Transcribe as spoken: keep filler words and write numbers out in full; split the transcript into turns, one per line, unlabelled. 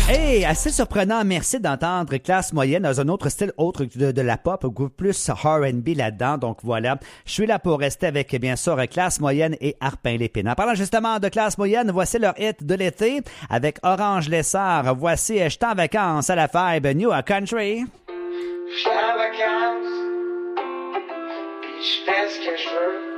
Hey, assez surprenant, merci d'entendre Classe Moyenne dans un autre style autre que de, de la pop, plus R and B là-dedans. Donc voilà, je suis là pour rester avec bien sûr Classe Moyenne et Harpin Lépine. En parlant justement de Classe Moyenne, voici leur hit de l'été avec Orange Lessard. Voici Je suis en vacances à la Fibe New Country.
Je suis en vacances, puis je fais ce que je veux.